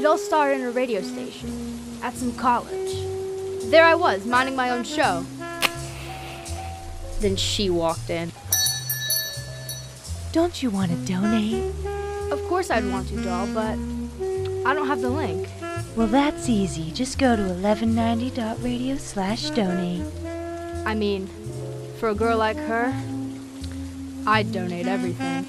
It all started in a radio station at some college. There I was, minding my own show. Then she walked in. Don't you want to donate? Of course I'd want to, doll, but I don't have the link. Well, that's easy. Just go to 1190.radio/donate. I mean, for a girl like her, I'd donate everything.